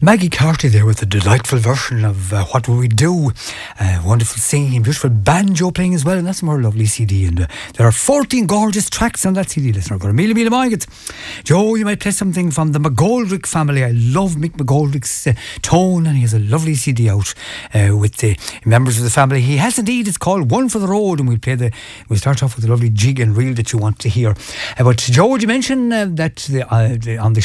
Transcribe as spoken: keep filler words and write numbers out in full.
Maggie Carty there with a delightful version of uh, What Will We Do? Uh, wonderful singing, beautiful banjo playing as well, and that's more lovely C D. And uh, there are fourteen gorgeous tracks on that C D, listener. Got a million, million miles. Joe, you might play something from the McGoldrick family. I love Mick McGoldrick's uh, tone, and he has a lovely C D out uh, with the members of the family. He has indeed. It's called One for the Road, and we'll play the. We'll start off with the lovely jig and reel that you want to hear. Uh, but Joe, would you mention uh, that the, uh, the, on the